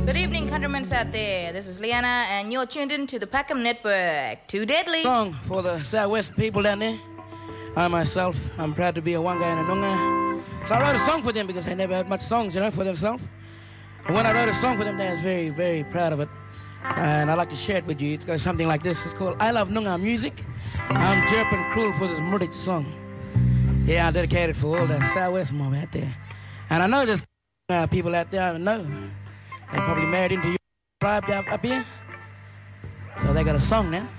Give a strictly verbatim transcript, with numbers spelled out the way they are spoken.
Good evening, countrymen out there. This is Liana, and you're tuned in to the Packham Network. Too deadly. Song for the Southwest people down there. I myself, I'm proud to be a one guy in a Noongar. So I wrote a song for them because they never had much songs, you know, for themselves. And when I wrote a song for them, they was very, very proud of it. And I'd like to share it with you. It goes something like this. It's called I Love Noongar Music. I'm chirping cruel for this Murich song. Yeah, I dedicate it for all the Southwest mob out there. And I know there's uh, people out there I know. They probably married into your tribe up, up here. So they got a song now.